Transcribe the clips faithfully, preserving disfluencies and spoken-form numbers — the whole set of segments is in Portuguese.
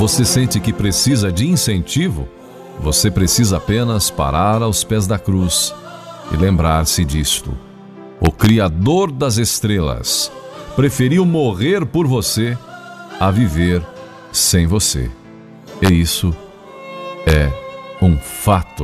Você sente que precisa de incentivo? Você precisa apenas parar aos pés da cruz e lembrar-se disto. O Criador das estrelas preferiu morrer por você a viver sem você. E isso é um fato.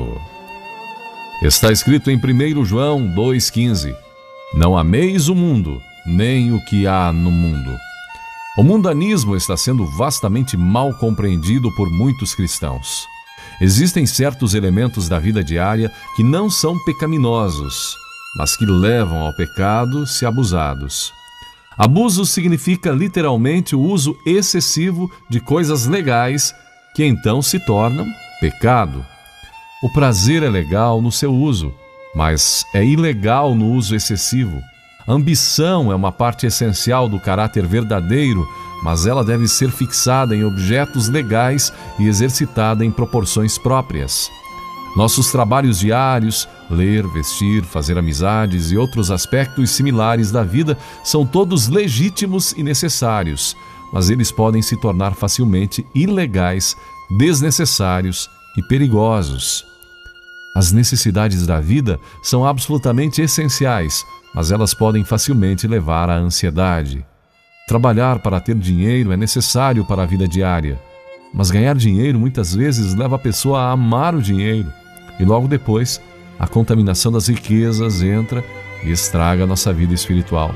Está escrito em primeiro João dois quinze: Não ameis o mundo, nem o que há no mundo. O mundanismo está sendo vastamente mal compreendido por muitos cristãos. Existem certos elementos da vida diária que não são pecaminosos, mas que levam ao pecado se abusados. Abuso significa literalmente o uso excessivo de coisas legais que então se tornam pecado. O prazer é legal no seu uso, mas é ilegal no uso excessivo. A ambição é uma parte essencial do caráter verdadeiro, mas ela deve ser fixada em objetos legais e exercitada em proporções próprias. Nossos trabalhos diários, ler, vestir, fazer amizades e outros aspectos similares da vida são todos legítimos e necessários, mas eles podem se tornar facilmente ilegais, desnecessários e perigosos. As necessidades da vida são absolutamente essenciais, mas elas podem facilmente levar à ansiedade. Trabalhar para ter dinheiro é necessário para a vida diária, mas ganhar dinheiro muitas vezes leva a pessoa a amar o dinheiro, e logo depois a contaminação das riquezas entra e estraga nossa vida espiritual.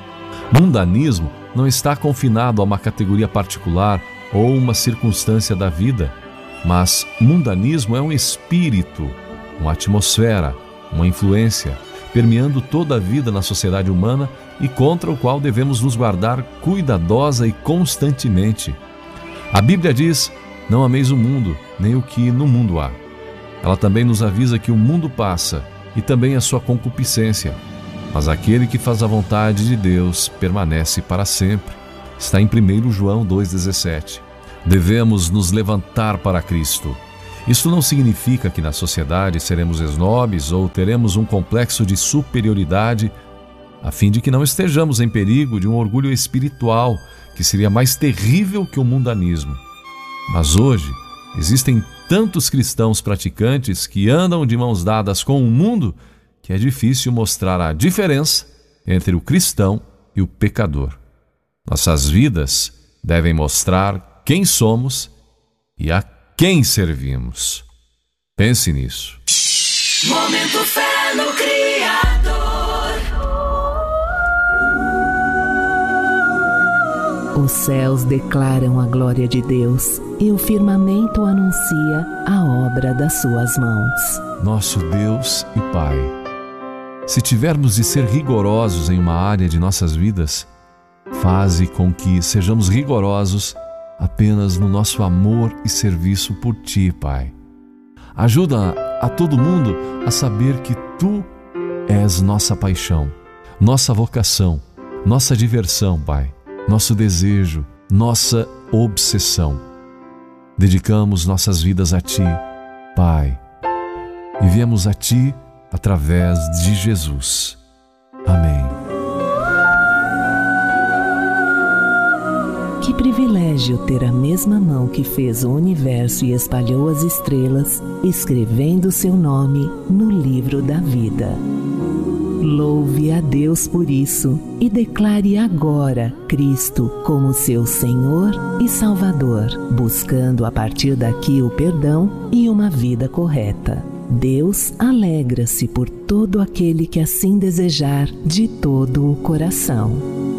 Mundanismo não está confinado a uma categoria particular ou uma circunstância da vida, mas mundanismo é um espírito, uma atmosfera, uma influência, permeando toda a vida na sociedade humana e contra o qual devemos nos guardar cuidadosa e constantemente. A Bíblia diz: não ameis o mundo, nem o que no mundo há. Ela também nos avisa que o mundo passa e também a sua concupiscência, mas aquele que faz a vontade de Deus permanece para sempre. Está em primeiro João dois dezessete. Devemos nos levantar para Cristo. Isso não significa que na sociedade seremos esnobes ou teremos um complexo de superioridade, a fim de que não estejamos em perigo de um orgulho espiritual que seria mais terrível que o mundanismo. Mas hoje existem tantos cristãos praticantes que andam de mãos dadas com o mundo que é difícil mostrar a diferença entre o cristão e o pecador. Nossas vidas devem mostrar quem somos e a quem servimos. Pense nisso. Momento Fé no Criador. Os céus declaram a glória de Deus e o firmamento anuncia a obra das suas mãos. Nosso Deus e Pai, se tivermos de ser rigorosos em uma área de nossas vidas, faze com que sejamos rigorosos apenas no nosso amor e serviço por Ti, Pai. Ajuda a todo mundo a saber que Tu és nossa paixão, nossa vocação, nossa diversão, Pai, nosso desejo, nossa obsessão. Dedicamos nossas vidas a Ti, Pai, e viemos a Ti através de Jesus. Amém. Que privilégio ter a mesma mão que fez o universo e espalhou as estrelas, escrevendo seu nome no livro da vida. Louve a Deus por isso e declare agora Cristo como seu Senhor e Salvador, buscando a partir daqui o perdão e uma vida correta. Deus alegra-se por todo aquele que assim desejar de todo o coração.